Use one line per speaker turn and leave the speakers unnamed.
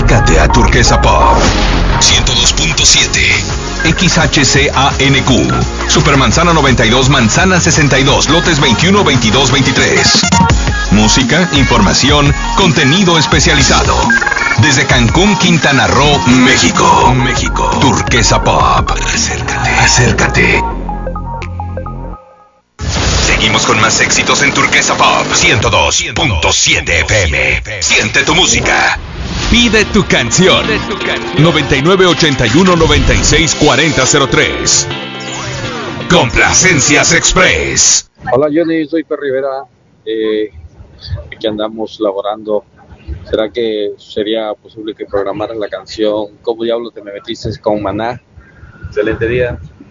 Acércate a Turquesa Pop 102.7 XHCANQ Supermanzana 92, Manzana 62, lotes 21, 22, 23. Música, información, contenido especializado. Desde Cancún, Quintana Roo, México. Turquesa Pop. Acércate. Seguimos con más éxitos en Turquesa Pop 102.7 FM. Siente tu música. Pide tu canción. 9981-964003. Complacencias Express.
Hola Johnny, soy Per Rivera. Aquí andamos laborando. ¿Será que sería posible que programaras la canción ¿Cómo diablos te me metiste con Maná? Excelente día.